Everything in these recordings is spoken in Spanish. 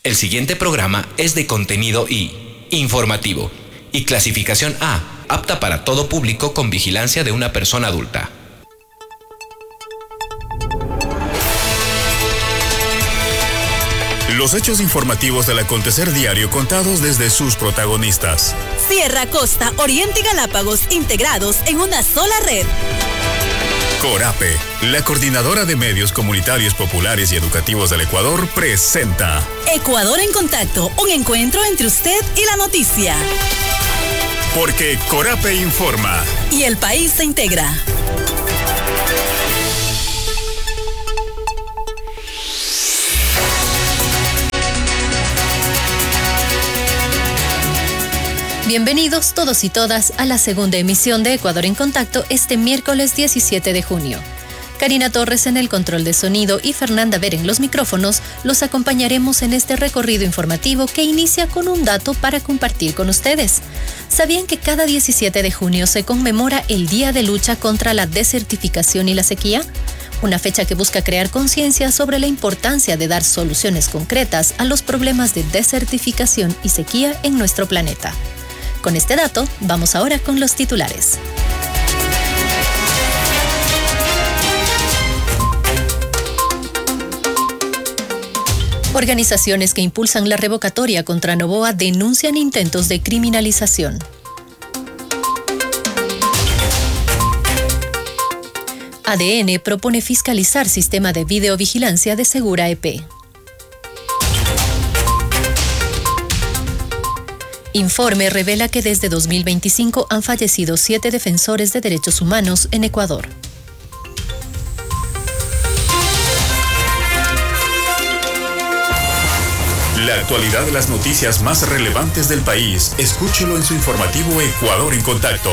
El siguiente programa es de contenido informativo y clasificación A, apta para todo público con vigilancia de una persona adulta. Los hechos informativos del acontecer diario contados desde sus protagonistas. Sierra, Costa, Oriente y Galápagos integrados en una sola red. Corape, la coordinadora de medios comunitarios populares y educativos del Ecuador, presenta Ecuador en Contacto, un encuentro entre usted y la noticia. Porque Corape informa. Y el país se integra. Bienvenidos todos y todas a la segunda emisión de Ecuador en Contacto este miércoles 17 de junio. Karina Torres en el control de sonido y Fernanda Ver en los micrófonos los acompañaremos en este recorrido informativo que inicia con un dato para compartir con ustedes. ¿Sabían que cada 17 de junio se conmemora el Día de Lucha contra la Desertificación y la Sequía? Una fecha que busca crear conciencia sobre la importancia de dar soluciones concretas a los problemas de desertificación y sequía en nuestro planeta. Con este dato, vamos ahora con los titulares. Organizaciones que impulsan la revocatoria contra Noboa denuncian intentos de criminalización. ADN propone fiscalizar sistema de videovigilancia de Segura EP. Informe revela que desde 2025 han fallecido 7 defensores de derechos humanos en Ecuador. La actualidad de las noticias más relevantes del país, escúchelo en su informativo Ecuador en Contacto.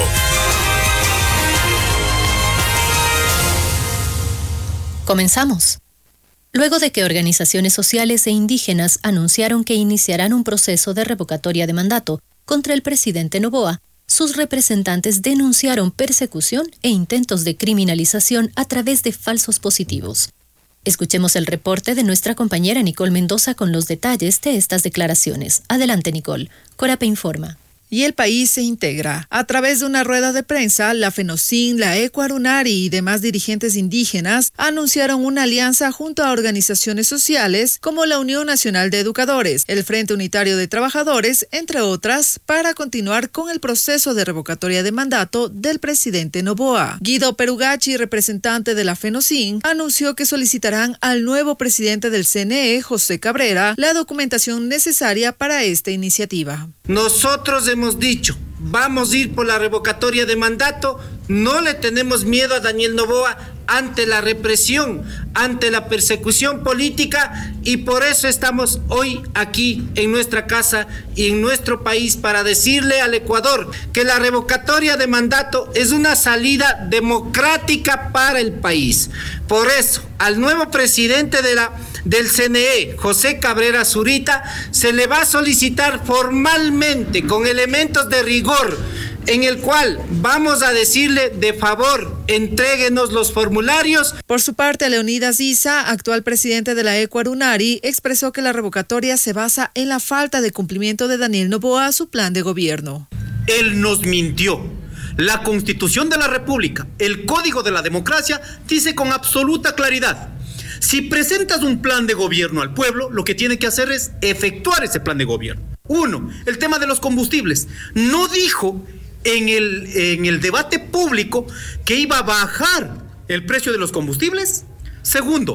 Comenzamos. Luego de que organizaciones sociales e indígenas anunciaron que iniciarán un proceso de revocatoria de mandato contra el presidente Noboa, sus representantes denunciaron persecución e intentos de criminalización a través de falsos positivos. Escuchemos el reporte de nuestra compañera Nicole Mendoza con los detalles de estas declaraciones. Adelante, Nicole. Corape informa. Y el país se integra. A través de una rueda de prensa, la FENOCIN, la Ecuarunari y demás dirigentes indígenas anunciaron una alianza junto a organizaciones sociales como la Unión Nacional de Educadores, el Frente Unitario de Trabajadores, entre otras, para continuar con el proceso de revocatoria de mandato del presidente Noboa. Guido Perugachi, representante de la FENOCIN, anunció que solicitarán al nuevo presidente del CNE, José Cabrera, la documentación necesaria para esta iniciativa. Nosotros hemos dicho, vamos a ir por la revocatoria de mandato, no le tenemos miedo a Daniel Noboa ante la represión, ante la persecución política, y por eso estamos hoy aquí en nuestra casa y en nuestro país para decirle al Ecuador que la revocatoria de mandato es una salida democrática para el país. Por eso, al nuevo presidente del CNE, José Cabrera Zurita, se le va a solicitar formalmente, con elementos de rigor, en el cual vamos a decirle, de favor, entréguenos los formularios. Por su parte, Leonidas Issa, actual presidente de la Ecuarunari, expresó que la revocatoria se basa en la falta de cumplimiento de Daniel Noboa a su plan de gobierno. Él nos mintió. La Constitución de la República, el Código de la Democracia, dice con absoluta claridad: si presentas un plan de gobierno al pueblo, lo que tiene que hacer es efectuar ese plan de gobierno. 1. El tema de los combustibles. No dijo en el debate público que iba a bajar el precio de los combustibles. 2.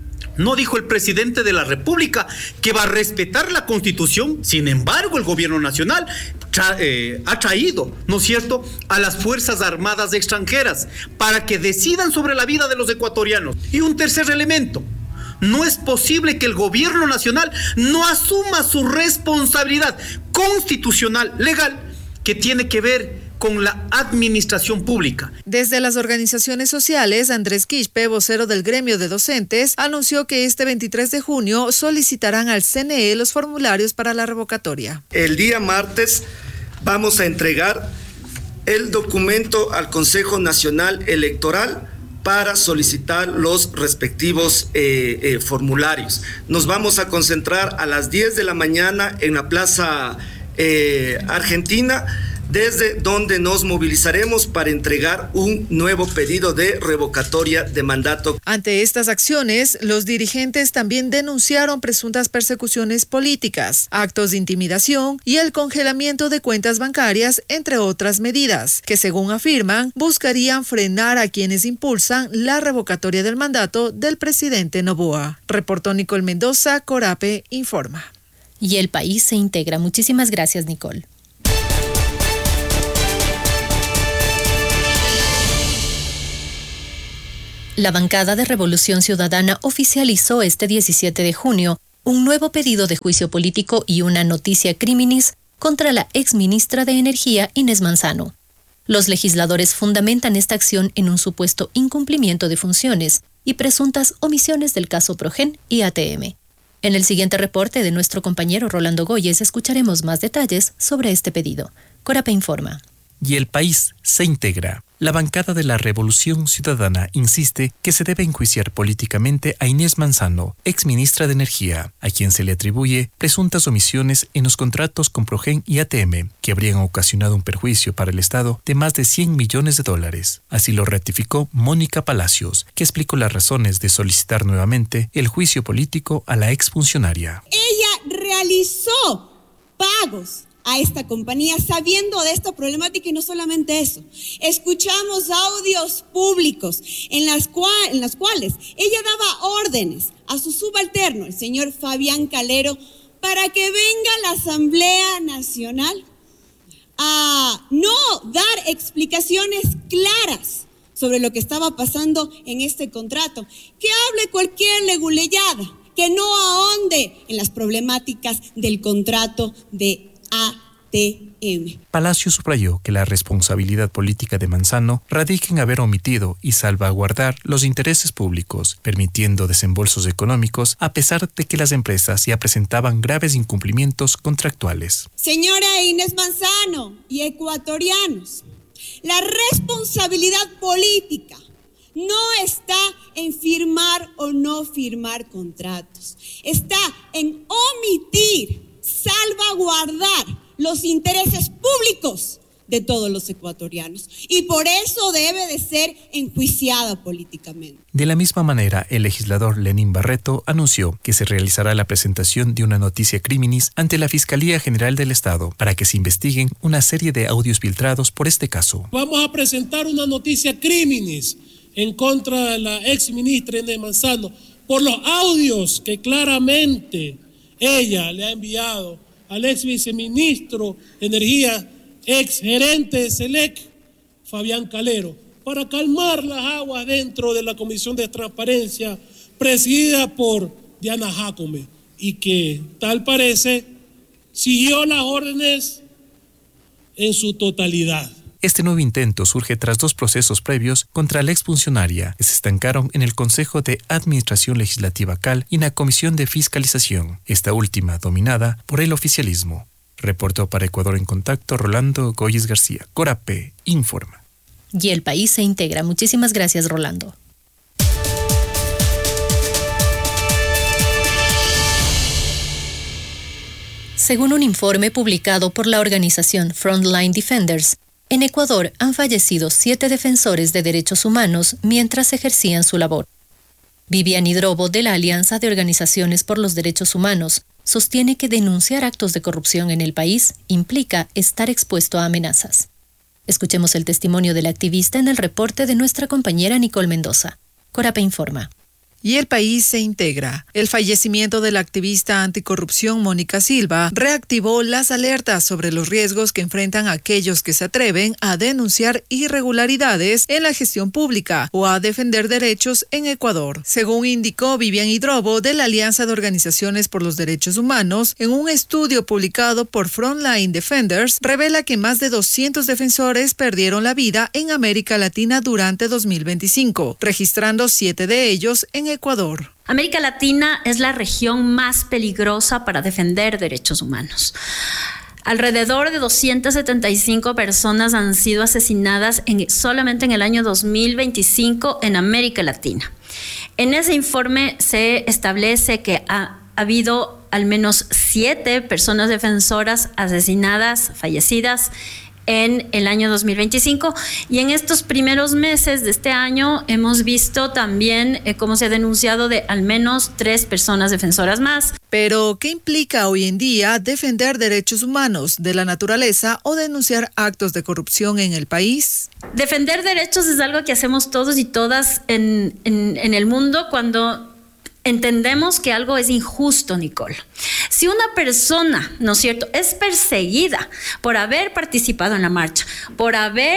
No dijo el presidente de la República que va a respetar la Constitución. Sin embargo, el gobierno nacional ha traído, ¿no es cierto?, a las Fuerzas Armadas extranjeras para que decidan sobre la vida de los ecuatorianos. Y un tercer elemento: no es posible que el gobierno nacional no asuma su responsabilidad constitucional, legal, que tiene que ver con la administración pública. Desde las organizaciones sociales, Andrés Quispe, vocero del gremio de docentes, anunció que este 23 de junio solicitarán al CNE los formularios para la revocatoria. El día martes vamos a entregar el documento al Consejo Nacional Electoral para solicitar los respectivos formularios. Nos vamos a concentrar a las 10 de la mañana en la Plaza Argentina, desde donde nos movilizaremos para entregar un nuevo pedido de revocatoria de mandato. Ante estas acciones, los dirigentes también denunciaron presuntas persecuciones políticas, actos de intimidación y el congelamiento de cuentas bancarias, entre otras medidas, que según afirman, buscarían frenar a quienes impulsan la revocatoria del mandato del presidente Noboa. Reportó Nicole Mendoza, Corape informa. Y el país se integra. Muchísimas gracias, Nicole. La bancada de Revolución Ciudadana oficializó este 17 de junio un nuevo pedido de juicio político y una noticia criminis contra la exministra de Energía, Inés Manzano. Los legisladores fundamentan esta acción en un supuesto incumplimiento de funciones y presuntas omisiones del caso Progen y ATM. En el siguiente reporte de nuestro compañero Rolando Goyes escucharemos más detalles sobre este pedido. Corape informa. Y el país se integra. La bancada de la Revolución Ciudadana insiste que se debe enjuiciar políticamente a Inés Manzano, exministra de Energía, a quien se le atribuye presuntas omisiones en los contratos con Progen y ATM, que habrían ocasionado un perjuicio para el Estado de más de 100 millones de dólares. Así lo ratificó Mónica Palacios, que explicó las razones de solicitar nuevamente el juicio político a la exfuncionaria. Ella realizó pagos a esta compañía sabiendo de esta problemática y no solamente eso. Escuchamos audios públicos en las cuales ella daba órdenes a su subalterno, el señor Fabián Calero, para que venga a la Asamblea Nacional a no dar explicaciones claras sobre lo que estaba pasando en este contrato, que hable cualquier leguleyada, que no ahonde en las problemáticas del contrato de ATM. Palacio subrayó que la responsabilidad política de Manzano radica en haber omitido y salvaguardar los intereses públicos, permitiendo desembolsos económicos a pesar de que las empresas ya presentaban graves incumplimientos contractuales. Señora Inés Manzano y ecuatorianos, la responsabilidad política no está en firmar o no firmar contratos, está en omitir, salvaguardar los intereses públicos de todos los ecuatorianos y por eso debe de ser enjuiciada políticamente. De la misma manera, el legislador Lenín Barreto anunció que se realizará la presentación de una noticia criminis ante la Fiscalía General del Estado para que se investiguen una serie de audios filtrados por este caso. Vamos a presentar una noticia criminis en contra de la exministra Inés Manzano por los audios que claramente ella le ha enviado al ex viceministro de Energía, ex gerente de SELEC, Fabián Calero, para calmar las aguas dentro de la Comisión de Transparencia presidida por Diana Jácome y que, tal parece, siguió las órdenes en su totalidad. Este nuevo intento surge tras 2 procesos previos contra la exfuncionaria que se estancaron en el Consejo de Administración Legislativa CAL y en la Comisión de Fiscalización, esta última dominada por el oficialismo. Reportó para Ecuador en Contacto Rolando Goyes García. Corape informa. Y el país se integra. Muchísimas gracias, Rolando. Según un informe publicado por la organización Frontline Defenders, en Ecuador han fallecido 7 defensores de derechos humanos mientras ejercían su labor. Vivian Hidrobo, de la Alianza de Organizaciones por los Derechos Humanos, sostiene que denunciar actos de corrupción en el país implica estar expuesto a amenazas. Escuchemos el testimonio del activista en el reporte de nuestra compañera Nicole Mendoza. Corape informa. Y el país se integra. El fallecimiento de la activista anticorrupción Mónica Silva reactivó las alertas sobre los riesgos que enfrentan aquellos que se atreven a denunciar irregularidades en la gestión pública o a defender derechos en Ecuador. Según indicó Vivian Hidrobo de la Alianza de Organizaciones por los Derechos Humanos, en un estudio publicado por Frontline Defenders, revela que más de 200 defensores perdieron la vida en América Latina durante 2025, registrando 7 de ellos en Ecuador. América Latina es la región más peligrosa para defender derechos humanos. Alrededor de 275 personas han sido asesinadas solamente en el año 2025 en América Latina. En ese informe se establece que ha habido al menos 7 personas defensoras asesinadas, fallecidas, en el año 2025, y en estos primeros meses de este año hemos visto también cómo se ha denunciado de al menos 3 personas defensoras más. Pero, ¿qué implica hoy en día defender derechos humanos de la naturaleza o denunciar actos de corrupción en el país? Defender derechos es algo que hacemos todos y todas en el mundo cuando entendemos que algo es injusto, Nicole. Si una persona, ¿no es cierto?, es perseguida por haber participado en la marcha, por haber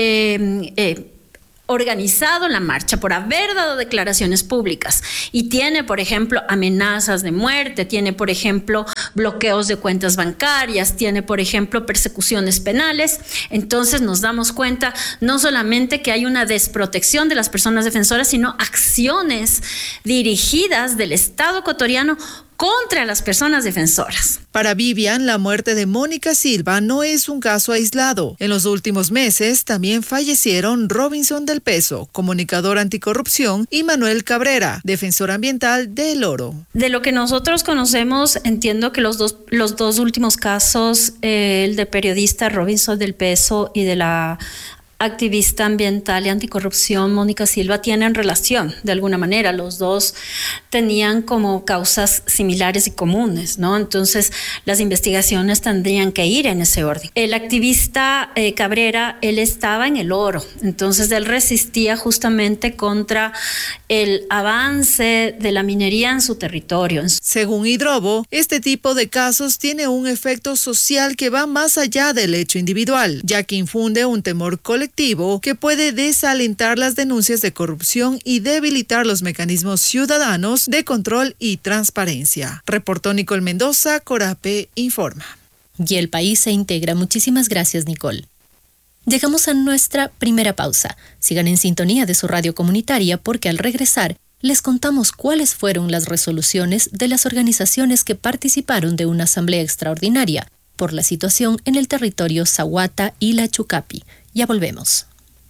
organizado la marcha, por haber dado declaraciones públicas y tiene, por ejemplo, amenazas de muerte, tiene, por ejemplo, bloqueos de cuentas bancarias, tiene, por ejemplo, persecuciones penales, entonces nos damos cuenta no solamente que hay una desprotección de las personas defensoras, sino acciones dirigidas del Estado ecuatoriano contra las personas defensoras. Para Vivian, la muerte de Mónica Silva no es un caso aislado. En los últimos meses también fallecieron Robinson del Peso, comunicador anticorrupción, y Manuel Cabrera, defensor ambiental de El Oro. De lo que nosotros conocemos, entiendo que los dos últimos casos, el de periodista Robinson del Peso y de la activista ambiental y anticorrupción Mónica Silva, tienen relación de alguna manera. Los dos tenían como causas similares y comunes, ¿no? Entonces las investigaciones tendrían que ir en ese orden. El activista Cabrera, él estaba en El Oro, entonces él resistía justamente contra el avance de la minería en su territorio. Según Hidrobo, este tipo de casos tiene un efecto social que va más allá del hecho individual, ya que infunde un temor colectivo que puede desalentar las denuncias de corrupción y debilitar los mecanismos ciudadanos de control y transparencia. Reportó Nicole Mendoza, Corape Informa. Y el país se integra. Muchísimas gracias, Nicole. Llegamos a nuestra primera pausa. Sigan en sintonía de su radio comunitaria porque al regresar les contamos cuáles fueron las resoluciones de las organizaciones que participaron de una asamblea extraordinaria por la situación en el territorio Zahuata y la Chucapi. Ya volvemos.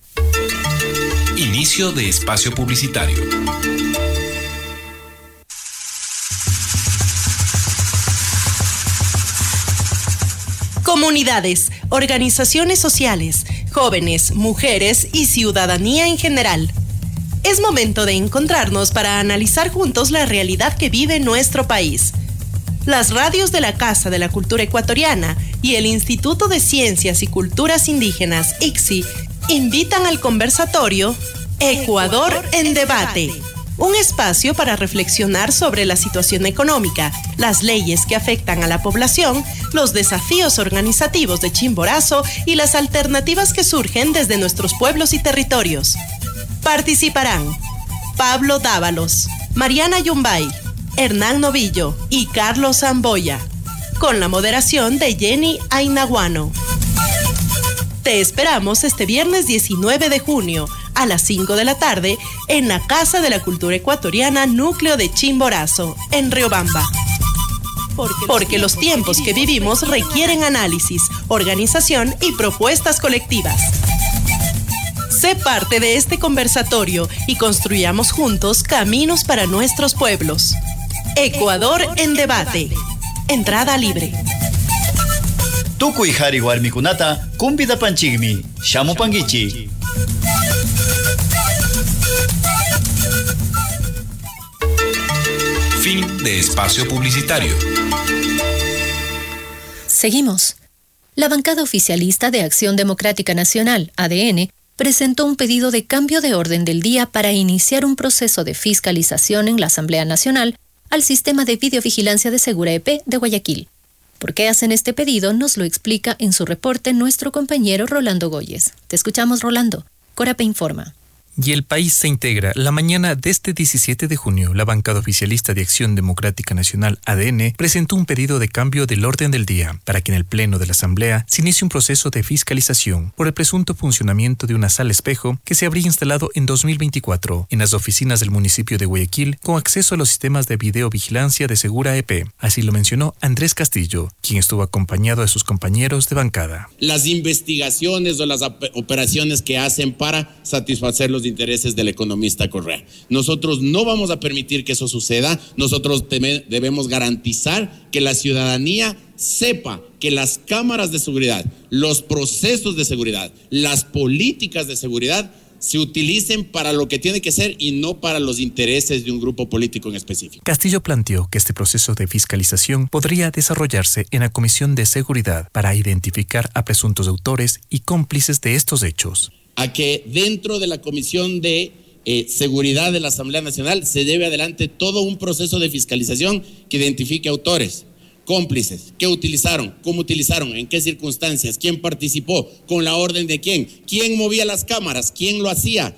Inicio de espacio publicitario. Comunidades, organizaciones sociales, jóvenes, mujeres y ciudadanía en general. Es momento de encontrarnos para analizar juntos la realidad que vive nuestro país. Las radios de la Casa de la Cultura Ecuatoriana y el Instituto de Ciencias y Culturas Indígenas, ICSI, invitan al conversatorio Ecuador en Debate, un espacio para reflexionar sobre la situación económica, las leyes que afectan a la población, los desafíos organizativos de Chimborazo y las alternativas que surgen desde nuestros pueblos y territorios. Participarán Pablo Dávalos, Mariana Yumbay, Hernán Novillo y Carlos Zamboya, con la moderación de Jenny Ainaguano. Te esperamos este viernes 19 de junio a las 5 de la tarde en la Casa de la Cultura Ecuatoriana Núcleo de Chimborazo, en Riobamba. Porque los tiempos que vivimos requieren análisis, organización y propuestas colectivas. Sé parte de este conversatorio y construyamos juntos caminos para nuestros pueblos. Ecuador en Debate. Entrada libre. Tukuy hari warmikunata kumpida panchigmi, shamupangichi. Fin de espacio publicitario. Seguimos. La bancada oficialista de Acción Democrática Nacional, ADN, presentó un pedido de cambio de orden del día para iniciar un proceso de fiscalización en la Asamblea Nacional al sistema de videovigilancia de Segura EP de Guayaquil. ¿Por qué hacen este pedido? Nos lo explica en su reporte nuestro compañero Rolando Goyes. Te escuchamos, Rolando. Corape informa. Y el país se integra. La mañana de este 17 de junio, la bancada oficialista de Acción Democrática Nacional, ADN, presentó un pedido de cambio del orden del día para que en el Pleno de la Asamblea se inicie un proceso de fiscalización por el presunto funcionamiento de una sala espejo que se habría instalado en 2024 en las oficinas del municipio de Guayaquil con acceso a los sistemas de videovigilancia de Segura EP. Así lo mencionó Andrés Castillo, quien estuvo acompañado de sus compañeros de bancada. Las investigaciones o las operaciones que hacen para satisfacer los intereses del economista Correa. Nosotros no vamos a permitir que eso suceda. Nosotros debemos garantizar que la ciudadanía sepa que las cámaras de seguridad, los procesos de seguridad, las políticas de seguridad se utilicen para lo que tiene que ser y no para los intereses de un grupo político en específico. Castillo planteó que este proceso de fiscalización podría desarrollarse en la Comisión de Seguridad para identificar a presuntos autores y cómplices de estos hechos. A que dentro de la Comisión de Seguridad de la Asamblea Nacional se lleve adelante todo un proceso de fiscalización que identifique autores, cómplices, qué utilizaron, cómo utilizaron, en qué circunstancias, quién participó, con la orden de quién movía las cámaras, quién lo hacía.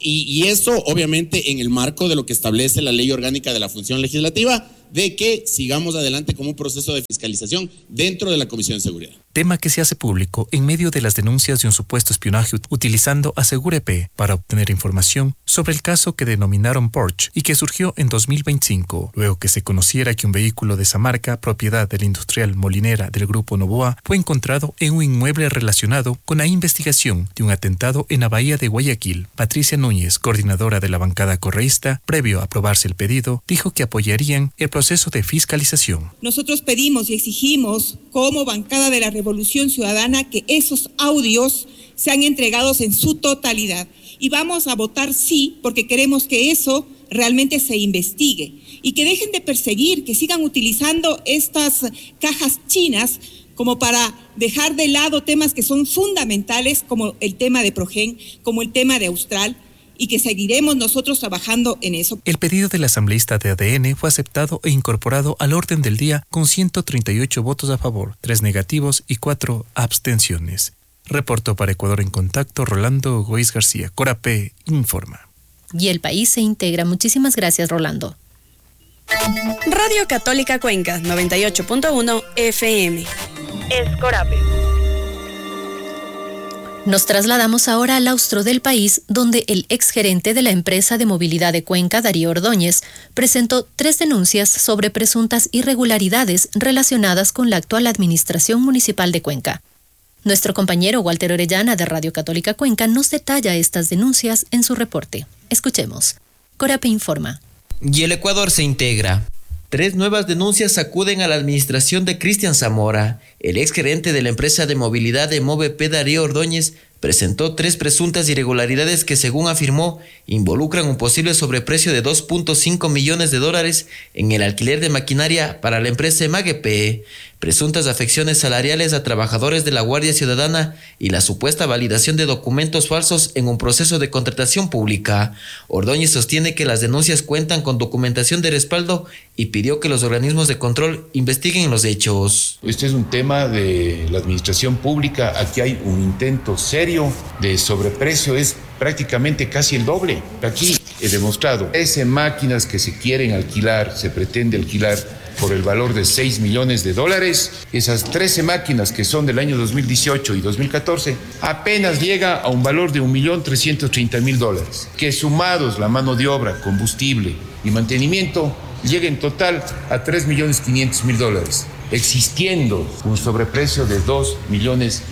Y eso obviamente en el marco de lo que establece la Ley Orgánica de la Función Legislativa, de que sigamos adelante como un proceso de fiscalización dentro de la Comisión de Seguridad. Tema que se hace público en medio de las denuncias de un supuesto espionaje utilizando a Segura EP para obtener información sobre el caso que denominaron Porsche y que surgió en 2025, luego que se conociera que un vehículo de esa marca, propiedad del industrial Molinera del Grupo Novoa, fue encontrado en un inmueble relacionado con la investigación de un atentado en la bahía de Guayaquil. Patricia Núñez, coordinadora de la bancada correísta, previo a aprobarse el pedido, dijo que apoyarían el proceso de fiscalización. Nosotros pedimos y exigimos como bancada de la Revolución Ciudadana que esos audios sean entregados en su totalidad y vamos a votar sí porque queremos que eso realmente se investigue y que dejen de perseguir, que sigan utilizando estas cajas chinas como para dejar de lado temas que son fundamentales como el tema de Progen, como el tema de Austral, y que seguiremos nosotros trabajando en eso. El pedido del asambleísta de ADN fue aceptado e incorporado al orden del día con 138 votos a favor, 3 negativos y 4 abstenciones. Reportó para Ecuador en Contacto Rolando Goiz García. Corapé informa. Y el país se integra. Muchísimas gracias, Rolando. Radio Católica Cuenca, 98.1 FM. Es Corapé. Nos trasladamos ahora al austro del país, donde el exgerente de la empresa de movilidad de Cuenca, Darío Ordóñez, presentó 3 denuncias sobre presuntas irregularidades relacionadas con la actual administración municipal de Cuenca. Nuestro compañero Walter Orellana de Radio Católica Cuenca nos detalla estas denuncias en su reporte. Escuchemos. Corapé informa. Y el Ecuador se integra. 3 nuevas denuncias sacuden a la administración de Cristian Zamora. El exgerente de la empresa de movilidad de MoveP, Darío Ordóñez, presentó 3 presuntas irregularidades que, según afirmó, involucran un posible sobreprecio de $2.5 millones en el alquiler de maquinaria para la empresa MAGEP, presuntas afecciones salariales a trabajadores de la Guardia Ciudadana y la supuesta validación de documentos falsos en un proceso de contratación pública. Ordóñez sostiene que las denuncias cuentan con documentación de respaldo y pidió que los organismos de control investiguen los hechos. Este es un tema de la administración pública. Aquí hay un intento serio de sobreprecio, es prácticamente casi el doble. Aquí he demostrado 13 máquinas que se quieren alquilar, se pretende alquilar por el valor de $6 millones. Esas 13 máquinas que son del año 2018 y 2014 apenas llega a un valor de $1.330.000, que sumados la mano de obra, combustible y mantenimiento llega en total a $3.500.000, existiendo un sobreprecio de $2.5 millones.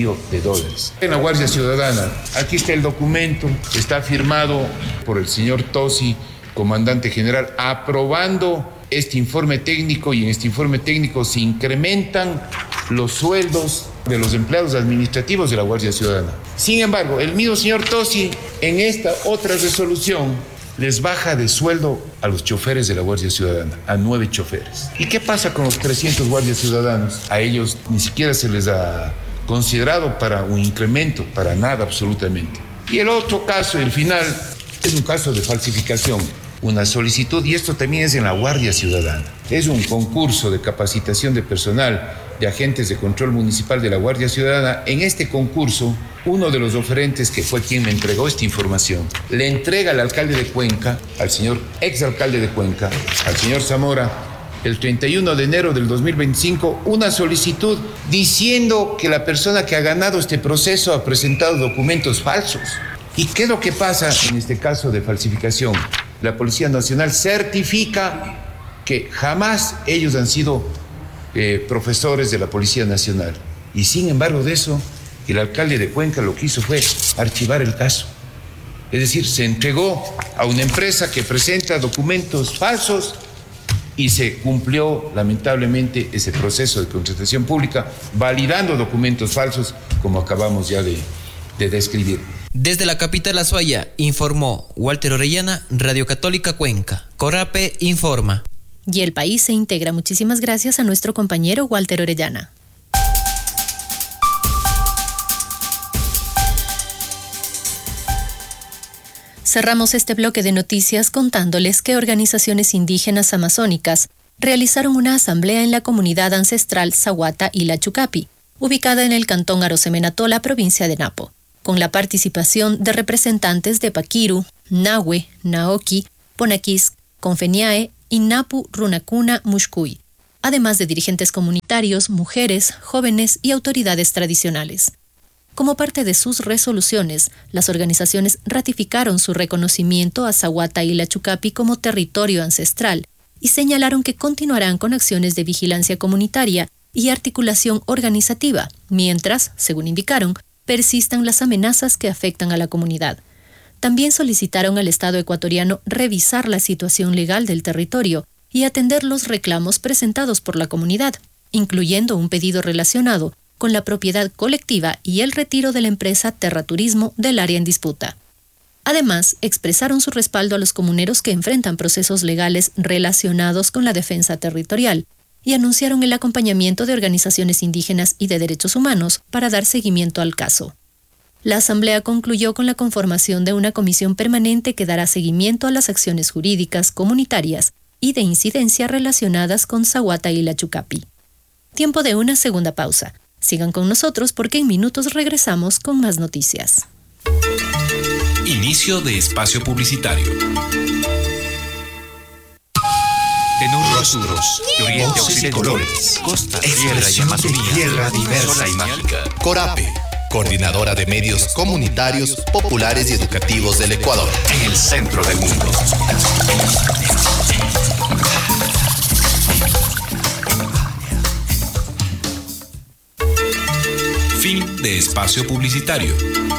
En la Guardia Ciudadana, aquí está el documento, está firmado por el señor Tosi, comandante general, aprobando este informe técnico, y en este informe técnico se incrementan los sueldos de los empleados administrativos de la Guardia Ciudadana. Sin embargo, el mismo señor Tosi, en esta otra resolución, les baja de sueldo a los choferes de la Guardia Ciudadana, a 9 choferes. ¿Y qué pasa con los 300 guardias ciudadanos? A ellos ni siquiera se les ha considerado para un incremento, para nada absolutamente. Y el otro caso, el final, es un caso de falsificación. una solicitud, y esto también es en la Guardia Ciudadana. Es un concurso de capacitación de personal de agentes de control municipal de la Guardia Ciudadana. En este concurso, uno de los oferentes, que fue quien me entregó esta información, le entrega al alcalde de Cuenca, al señor exalcalde de Cuenca, al señor Zamora, el 31 de enero del 2025, una solicitud diciendo que la persona que ha ganado este proceso ha presentado documentos falsos. ¿Y qué es lo que pasa en este caso de falsificación? La Policía Nacional certifica que jamás ellos han sido profesores de la Policía Nacional. Y sin embargo de eso, el alcalde de Cuenca lo que hizo fue archivar el caso. Es decir, se entregó a una empresa que presenta documentos falsos y se cumplió lamentablemente ese proceso de contratación pública validando documentos falsos, como acabamos ya de describir. Desde la capital Azuaya, informó Walter Orellana, Radio Católica Cuenca. Corape informa. Y el país se integra. Muchísimas gracias a nuestro compañero Walter Orellana. Cerramos este bloque de noticias contándoles que organizaciones indígenas amazónicas realizaron una asamblea en la comunidad ancestral Zahuata Ilachucapi, ubicada en el cantón Arosemenatola, provincia de Napo, con la participación de representantes de Paquiru, Nahue, Naoki, Ponaquis, Confeniae y Napu Runacuna Mushkuy, además de dirigentes comunitarios, mujeres, jóvenes y autoridades tradicionales. Como parte de sus resoluciones, las organizaciones ratificaron su reconocimiento a Zahuata Ilachucapi como territorio ancestral y señalaron que continuarán con acciones de vigilancia comunitaria y articulación organizativa, mientras, según indicaron, persistan las amenazas que afectan a la comunidad. También solicitaron al Estado ecuatoriano revisar la situación legal del territorio y atender los reclamos presentados por la comunidad, incluyendo un pedido relacionado con la propiedad colectiva y el retiro de la empresa Terraturismo del área en disputa. Además, expresaron su respaldo a los comuneros que enfrentan procesos legales relacionados con la defensa territorial y anunciaron el acompañamiento de organizaciones indígenas y de derechos humanos para dar seguimiento al caso. La asamblea concluyó con la conformación de una comisión permanente que dará seguimiento a las acciones jurídicas, comunitarias y de incidencia relacionadas con Zahuata Ilachucapi. Tiempo de una segunda pausa. Sigan con nosotros porque en minutos regresamos con más noticias. Inicio de espacio publicitario. En rostros de Oriente a Occidente, colores, costa, tierra y Amazonía, tierra diversa y mágica. Corape, coordinadora de medios comunitarios, populares y educativos del Ecuador, en el centro del mundo. Fin de espacio publicitario.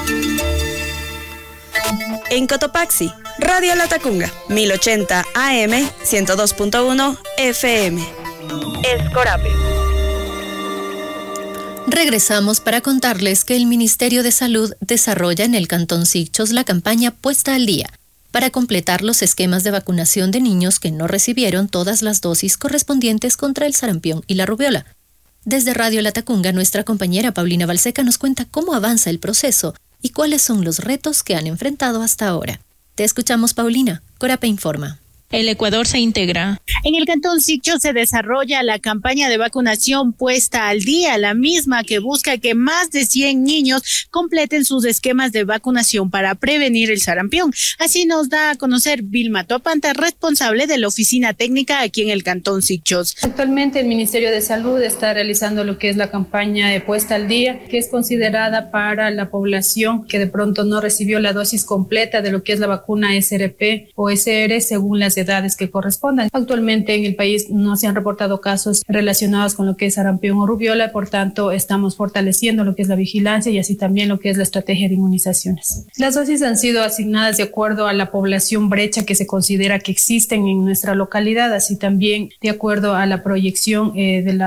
En Cotopaxi, Radio La Tacunga, 1080 AM, 102.1 FM. Es Corape. Regresamos para contarles que el Ministerio de Salud desarrolla en el Cantón Sichos la campaña Puesta al Día para completar los esquemas de vacunación de niños que no recibieron todas las dosis correspondientes contra el sarampión y la rubiola. Desde Radio La Tacunga, nuestra compañera Paulina Balseca nos cuenta cómo avanza el proceso y cuáles son los retos que han enfrentado hasta ahora. Te escuchamos, Paulina. Corape informa. El Ecuador se integra. En el Cantón Sichos se desarrolla la campaña de vacunación Puesta al Día, la misma que busca que más de 100 niños completen sus esquemas de vacunación para prevenir el sarampión. Así nos da a conocer Vilma Topanta, responsable de la oficina técnica aquí en el Cantón Sichos. Actualmente el Ministerio de Salud está realizando lo que es la campaña de Puesta al Día, que es considerada para la población que de pronto no recibió la dosis completa de lo que es la vacuna SRP o SR según las edades que correspondan. Actualmente en el país no se han reportado casos relacionados con lo que es sarampión o rubiola, por tanto estamos fortaleciendo lo que es la vigilancia y así también lo que es la estrategia de inmunizaciones. Las dosis han sido asignadas de acuerdo a la población brecha que se considera que existen en nuestra localidad, así también de acuerdo a la proyección de la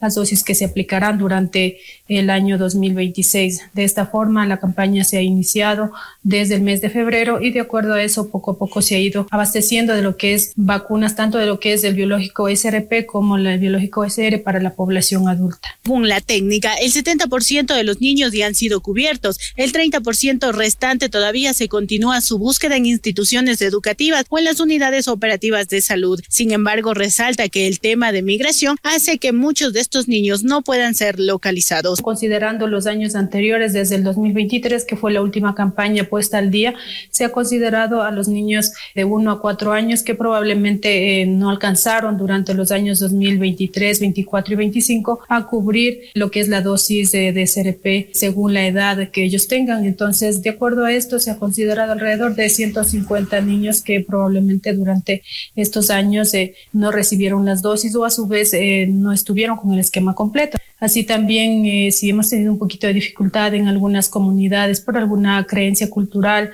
las dosis que se aplicarán durante el año 2026. De esta forma, la campaña se ha iniciado desde el mes de febrero y de acuerdo a eso, poco a poco se ha ido abasteciendo de lo que es vacunas, tanto de lo que es el biológico SRP como el biológico SR para la población adulta. Según la técnica, el 70% de los niños ya han sido cubiertos, el 30% restante todavía se continúa su búsqueda en instituciones educativas o en las unidades operativas de salud. Sin embargo, resalta que el tema de migración hace que muchos de estos niños no puedan ser localizados. Considerando los años anteriores, desde el 2023, que fue la última campaña puesta al día, se ha considerado a los niños de 1 a 4 años que probablemente no alcanzaron durante los años 2023, 24 y 25 a cubrir lo que es la dosis de SRP según la edad que ellos tengan. Entonces, de acuerdo a esto, se ha considerado alrededor de 150 niños que probablemente durante estos años no recibieron las dosis o a su vez no estuvieron con el esquema completo. Así también, si hemos tenido un poquito de dificultad en algunas comunidades por alguna creencia cultural,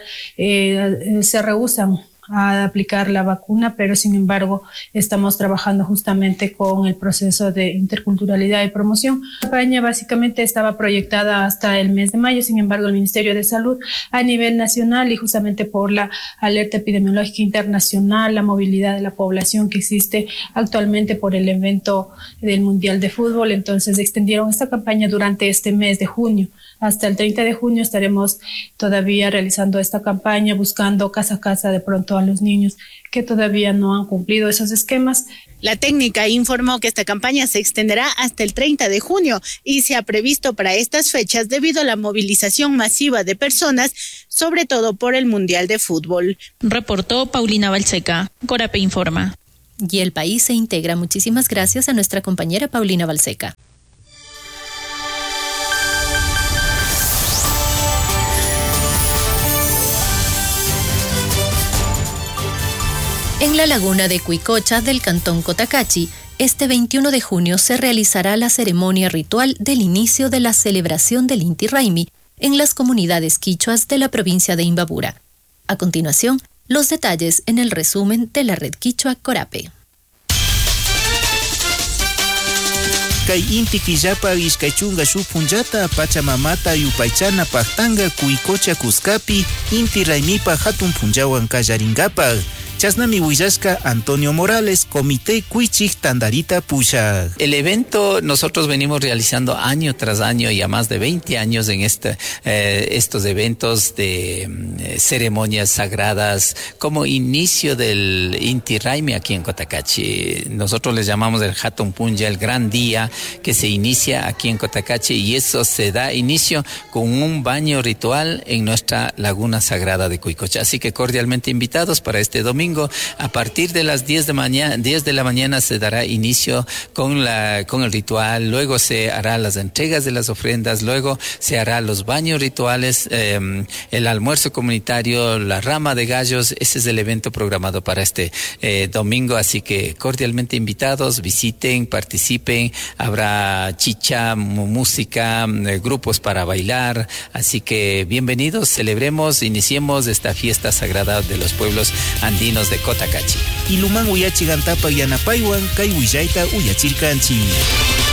se rehúsan a aplicar la vacuna, pero sin embargo estamos trabajando justamente con el proceso de interculturalidad y promoción. La campaña básicamente estaba proyectada hasta el mes de mayo, sin embargo el Ministerio de Salud a nivel nacional y justamente por la alerta epidemiológica internacional, la movilidad de la población que existe actualmente por el evento del Mundial de Fútbol, entonces extendieron esta campaña durante este mes de junio. Hasta el 30 de junio estaremos todavía realizando esta campaña, buscando casa a casa de pronto a los niños que todavía no han cumplido esos esquemas. La técnica informó que esta campaña se extenderá hasta el 30 de junio y se ha previsto para estas fechas debido a la movilización masiva de personas, sobre todo por el Mundial de Fútbol. Reportó Paulina Balseca. Corape informa. Y el país se integra. Muchísimas gracias a nuestra compañera Paulina Balseca. En la laguna de Cuicocha del cantón Cotacachi, este 21 de junio se realizará la ceremonia ritual del inicio de la celebración del Inti Raymi en las comunidades quichuas de la provincia de Imbabura. A continuación, los detalles en el resumen de la red quichua Corape. Kay inti killapa ishkaychunga shu punllata Pachamamata yupaychana paktanga Cuicocha Cuscapi Inti Raymipa hatun punllawan kallaringapa. Chasnami Huillashka Antonio Morales, Comité Cuichig Tandarita Pusha. El evento nosotros venimos realizando año tras año, ya más de 20 años en estos eventos de ceremonias sagradas como inicio del Inti Raymi aquí en Cotacachi. Nosotros les llamamos el Hatun Punja, el gran día que se inicia aquí en Cotacachi, y eso se da inicio con un baño ritual en nuestra laguna sagrada de Cuicocha. Así que cordialmente invitados para este domingo. A partir de las 10 de la mañana se dará inicio con el ritual, luego se hará las entregas de las ofrendas, luego se hará los baños rituales, el almuerzo comunitario, la rama de gallos. Ese es el evento programado para este domingo, así que cordialmente invitados, visiten, participen, habrá chicha, música, grupos para bailar, así que bienvenidos, celebremos, iniciemos esta fiesta sagrada de los pueblos andinos de Cotacachi. Iluman uyachigantapa yanapaywan kay willaita uyachirkanchi.